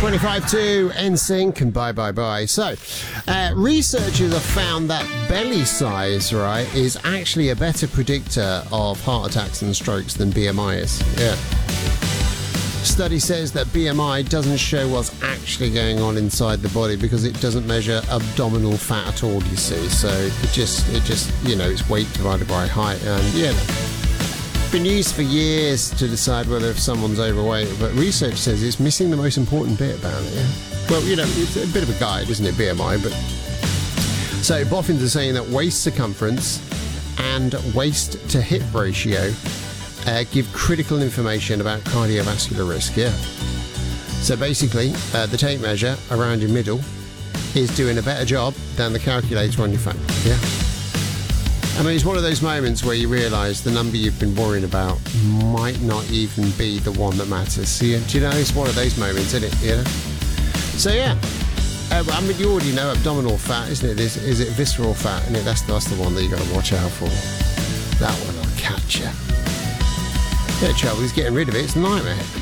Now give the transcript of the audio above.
25 to NSYNC and Bye Bye Bye. So, researchers have found that belly size, right, is actually a better predictor of heart attacks and strokes than BMI is. Yeah. Study says that BMI doesn't show what's actually going on inside the body because it doesn't measure abdominal fat at all, you see. So it just, it's weight divided by height. And, been used for years to decide whether if someone's overweight, but research says it's missing the most important bit about it. Yeah? Well, it's a bit of a guide, isn't it, BMI? But so boffins are saying that waist circumference and waist to hip ratio give critical information about cardiovascular risk. Yeah. So basically, the tape measure around your middle is doing a better job than the calculator on your phone. Yeah. I mean, it's one of those moments where you realise the number you've been worrying about might not even be the one that matters. So, do you know, it's one of those moments, isn't it? So, yeah. I mean, you already know abdominal fat, isn't it? Is it visceral fat? And that's the one that you got to watch out for. That one will catch you. The trouble is getting rid of it. It's a nightmare.